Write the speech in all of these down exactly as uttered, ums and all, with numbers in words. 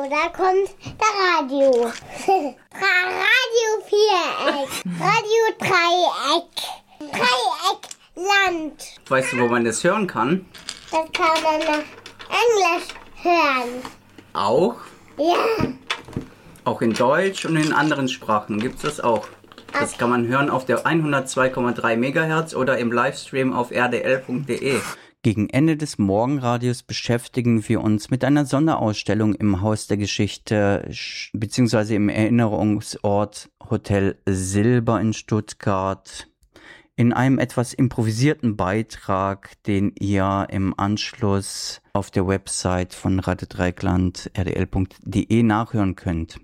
Radio, da kommt der Radio. Radio Viereck, Radio Dreieck, Dreieckland. Weißt du, wo man das hören kann? Das kann man nach Englisch hören. Auch? Ja. Auch in Deutsch und in anderen Sprachen gibt es das auch. Das kann man hören auf der hundertzwei Komma drei Megahertz oder im Livestream auf r d l punkt d e. Gegen Ende des Morgenradios beschäftigen wir uns mit einer Sonderausstellung im Haus der Geschichte bzw. im Erinnerungsort Hotel Silber in Stuttgart in einem etwas improvisierten Beitrag, den ihr im Anschluss auf der Website von Radio Dreieckland r d l punkt d e nachhören könnt.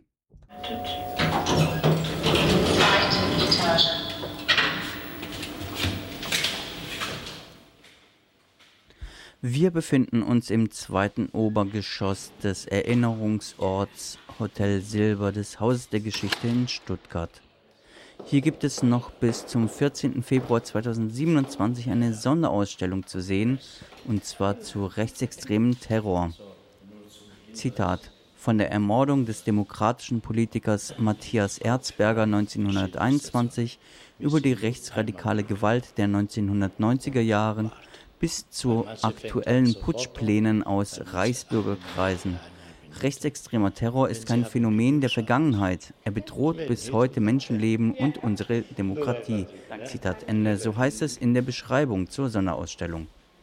Wir befinden uns im zweiten Obergeschoss des Erinnerungsorts Hotel Silber des Hauses der Geschichte in Stuttgart. Hier gibt es noch bis zum vierzehnten Februar zweitausendsiebenundzwanzig eine Sonderausstellung zu sehen, und zwar zu rechtsextremen Terror. Zitat: Von der Ermordung des demokratischen Politikers Matthias Erzberger neunzehnhunderteinundzwanzig über die rechtsradikale Gewalt der neunzehnhundertneunziger Jahren bis zu aktuellen Putschplänen aus Reichsbürgerkreisen. Rechtsextremer Terror ist kein Phänomen der Vergangenheit. Er bedroht bis heute Menschenleben und unsere Demokratie. Zitat Ende. So heißt es in der Beschreibung zur Sonderausstellung.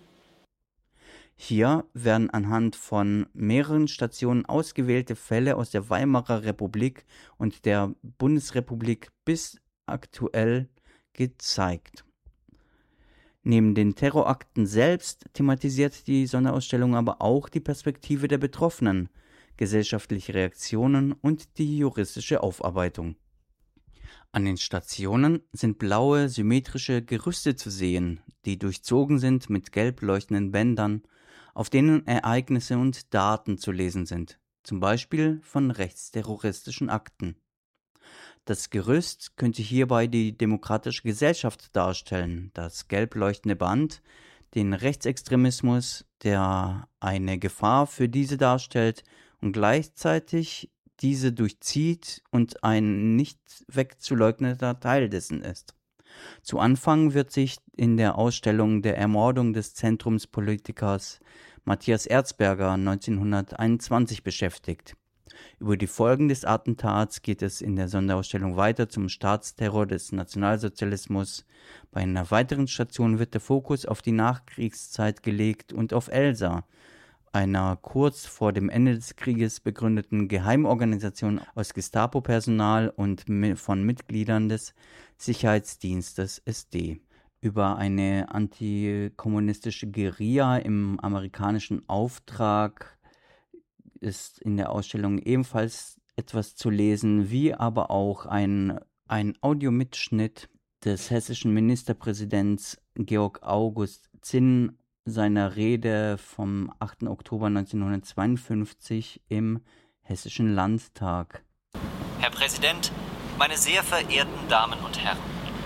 Hier werden anhand von mehreren Stationen ausgewählte Fälle aus der Weimarer Republik und der Bundesrepublik bis aktuell gezeigt. Neben den Terrorakten selbst thematisiert die Sonderausstellung aber auch die Perspektive der Betroffenen, gesellschaftliche Reaktionen und die juristische Aufarbeitung. An den Stationen sind blaue, symmetrische Gerüste zu sehen, die durchzogen sind mit gelb leuchtenden Bändern, auf denen Ereignisse und Daten zu lesen sind, zum Beispiel von rechtsterroristischen Akten. Das Gerüst könnte hierbei die demokratische Gesellschaft darstellen, das gelb leuchtende Band den Rechtsextremismus, der eine Gefahr für diese darstellt und gleichzeitig diese durchzieht und ein nicht wegzuleugnender Teil dessen ist. Zu Anfang wird sich in der Ausstellung der Ermordung des Zentrumspolitikers Matthias Erzberger neunzehnhunderteinundzwanzig beschäftigt. Über die Folgen des Attentats geht es in der Sonderausstellung weiter zum Staatsterror des Nationalsozialismus. Bei einer weiteren Station wird der Fokus auf die Nachkriegszeit gelegt und auf Elsa, einer kurz vor dem Ende des Krieges begründeten Geheimorganisation aus Gestapo-Personal und von Mitgliedern des Sicherheitsdienstes S D. Über eine antikommunistische Guerilla im amerikanischen Auftrag ist in der Ausstellung ebenfalls etwas zu lesen, wie aber auch ein, ein Audiomitschnitt des hessischen Ministerpräsidents Georg August Zinn seiner Rede vom achten Oktober neunzehnhundertzweiundfünfzig im Hessischen Landtag. Herr Präsident, meine sehr verehrten Damen und Herren.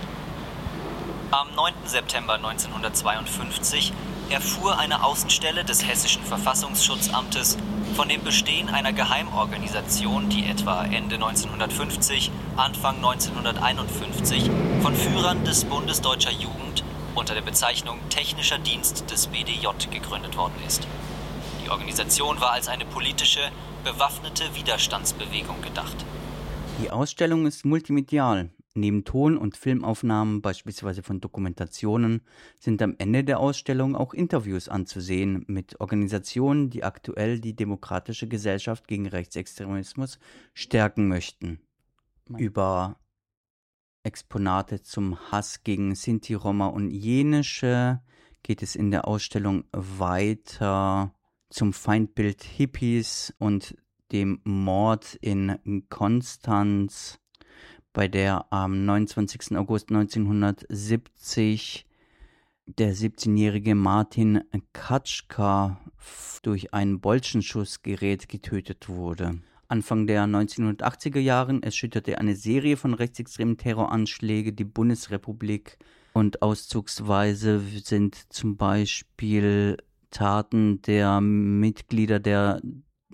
Am neunten September neunzehnhundertzweiundfünfzig erfuhr eine Außenstelle des Hessischen Verfassungsschutzamtes von dem Bestehen einer Geheimorganisation, die etwa Ende neunzehnhundertfünfzig, Anfang neunzehnhunderteinundfünfzig von Führern des Bundes Deutscher Jugend unter der Bezeichnung Technischer Dienst des B D J gegründet worden ist. Die Organisation war als eine politische, bewaffnete Widerstandsbewegung gedacht. Die Ausstellung ist multimedial. Neben Ton- und Filmaufnahmen, beispielsweise von Dokumentationen, sind am Ende der Ausstellung auch Interviews anzusehen mit Organisationen, die aktuell die demokratische Gesellschaft gegen Rechtsextremismus stärken möchten. Über Exponate zum Hass gegen Sinti, Roma und Jenische geht es in der Ausstellung weiter zum Feindbild Hippies und dem Mord in Konstanz, bei der am neunundzwanzigsten August neunzehnhundertsiebzig der siebzehnjährige Martin Katschka durch ein Bolzenschussgerät getötet wurde. Anfang der neunzehnhundertachtziger Jahren erschütterte eine Serie von rechtsextremen Terroranschlägen die Bundesrepublik, und auszugsweise sind zum Beispiel Taten der Mitglieder der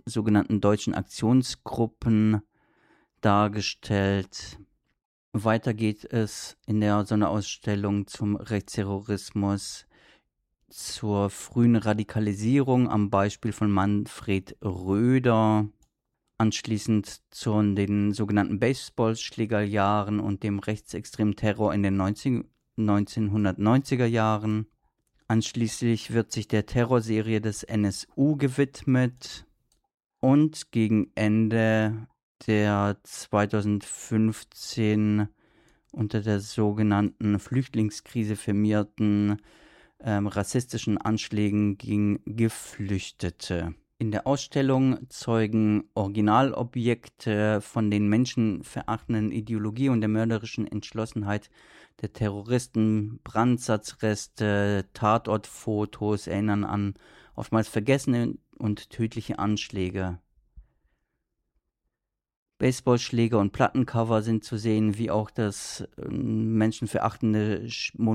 sogenannten deutschen Aktionsgruppen dargestellt. Weiter geht es in der Sonderausstellung zum Rechtsterrorismus, zur frühen Radikalisierung am Beispiel von Manfred Röder, anschließend zu den sogenannten Baseballschlägerjahren und dem rechtsextremen Terror in den neunzehnhundertneunziger Jahren. Anschließend wird sich der Terrorserie des N S U gewidmet und gegen Ende der zweitausendfünfzehn unter der sogenannten Flüchtlingskrise firmierten ähm, rassistischen Anschlägen gegen Geflüchtete. In der Ausstellung zeugen Originalobjekte von den menschenverachtenden Ideologie und der mörderischen Entschlossenheit der Terroristen, Brandsatzreste, Tatortfotos erinnern an oftmals vergessene und tödliche Anschläge. Baseballschläger und Plattencover sind zu sehen, wie auch das äh, menschenverachtende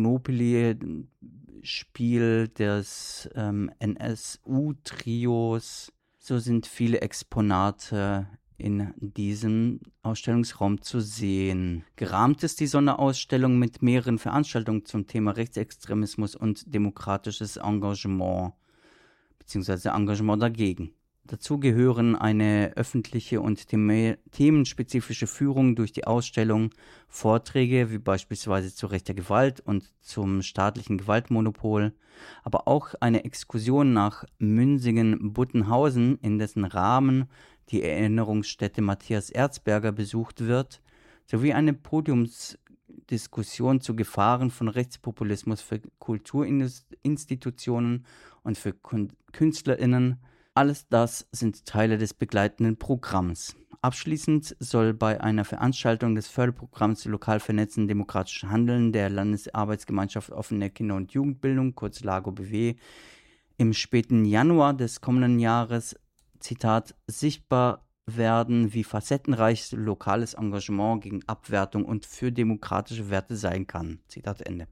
Monopoly-Spiel des ähm, N S U-Trios. So sind viele Exponate in diesem Ausstellungsraum zu sehen. Gerahmt ist die Sonderausstellung mit mehreren Veranstaltungen zum Thema Rechtsextremismus und demokratisches Engagement, beziehungsweise Engagement dagegen. Dazu gehören eine öffentliche und them- themenspezifische Führung durch die Ausstellung, Vorträge wie beispielsweise zu rechter Gewalt und zum staatlichen Gewaltmonopol, aber auch eine Exkursion nach Münsingen-Buttenhausen, in dessen Rahmen die Erinnerungsstätte Matthias Erzberger besucht wird, sowie eine Podiumsdiskussion zu Gefahren von Rechtspopulismus für Kulturinstitutionen und für KünstlerInnen. Alles das sind Teile des begleitenden Programms. Abschließend soll bei einer Veranstaltung des Förderprogramms Lokal vernetzen demokratisches Handeln der Landesarbeitsgemeinschaft offene Kinder- und Jugendbildung, kurz LAGO B W, im späten Januar des kommenden Jahres, Zitat, sichtbar werden, wie facettenreich lokales Engagement gegen Abwertung und für demokratische Werte sein kann. Zitat Ende.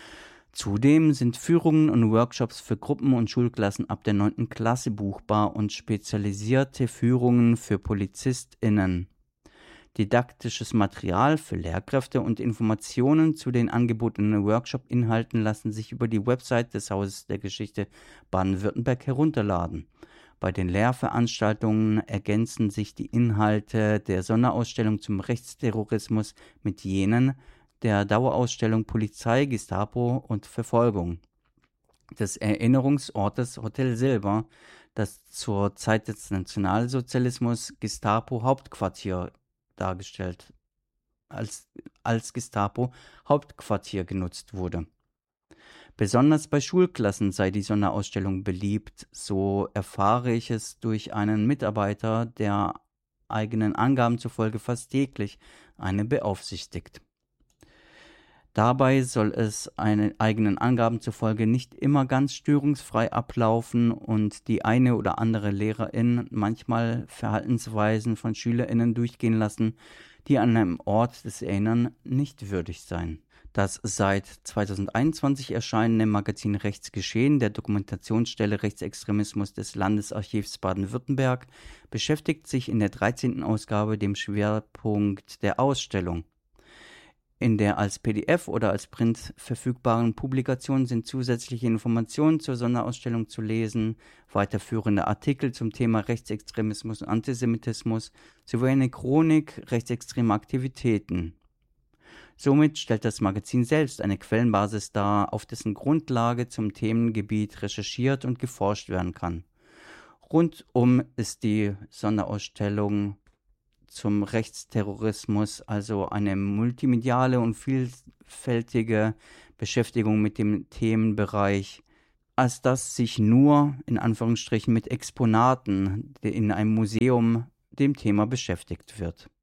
Zudem sind Führungen und Workshops für Gruppen und Schulklassen ab der neunten Klasse buchbar und spezialisierte Führungen für PolizistInnen. Didaktisches Material für Lehrkräfte und Informationen zu den angebotenen Workshop-Inhalten lassen sich über die Website des Hauses der Geschichte Baden-Württemberg herunterladen. Bei den Lehrveranstaltungen ergänzen sich die Inhalte der Sonderausstellung zum Rechtsterrorismus mit jenen der Dauerausstellung Polizei, Gestapo und Verfolgung des Erinnerungsortes Hotel Silber, das zur Zeit des Nationalsozialismus Gestapo Hauptquartier dargestellt, als, als Gestapo Hauptquartier genutzt wurde. Besonders bei Schulklassen sei die Sonderausstellung beliebt, so erfahre ich es durch einen Mitarbeiter, der eigenen Angaben zufolge fast täglich eine beaufsichtigt. Dabei soll es einen eigenen Angaben zufolge nicht immer ganz störungsfrei ablaufen und die eine oder andere Lehrerin manchmal Verhaltensweisen von SchülerInnen durchgehen lassen, die an einem Ort des Erinnerns nicht würdig seien. Das seit zweitausendeinundzwanzig erscheinende Magazin Rechtsgeschehen der Dokumentationsstelle Rechtsextremismus des Landesarchivs Baden-Württemberg beschäftigt sich in der dreizehnten Ausgabe dem Schwerpunkt der Ausstellung. In der als P D F oder als Print verfügbaren Publikation sind zusätzliche Informationen zur Sonderausstellung zu lesen, weiterführende Artikel zum Thema Rechtsextremismus und Antisemitismus sowie eine Chronik rechtsextremer Aktivitäten. Somit stellt das Magazin selbst eine Quellenbasis dar, auf dessen Grundlage zum Themengebiet recherchiert und geforscht werden kann. Rundum ist die Sonderausstellung zum Rechtsterrorismus also eine multimediale und vielfältige Beschäftigung mit dem Themenbereich, als dass sich nur in Anführungsstrichen mit Exponaten in einem Museum dem Thema beschäftigt wird.